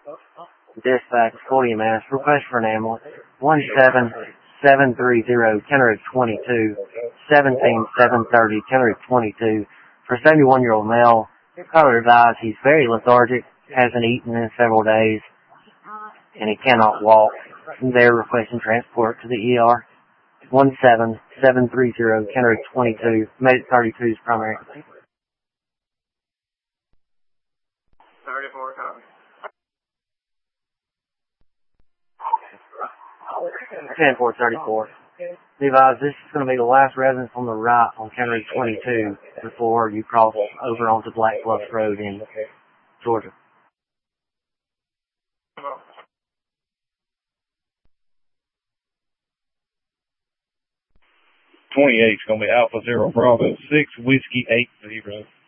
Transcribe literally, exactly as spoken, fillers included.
Dispatch, forty Mass, request for an ambulance. one seven seven three zero, Kennery twenty-two, seventeen seven thirty, Kennery twenty-two. For a seventy-one-year-old male, caller advised he's very lethargic, hasn't eaten in several days, and he cannot walk. They're requesting transport to the E R. one seven seven three zero, Kennery twenty-two, Medic thirty-two is primary. thirty-four, copy. ten four thirty-four. Be advised, this is going to be the last residence on the right on Kennery twenty-two before you cross over onto Black Bluff Road in Georgia. twenty-eight is going to be Alpha Zero Bravo six Whiskey eight zero.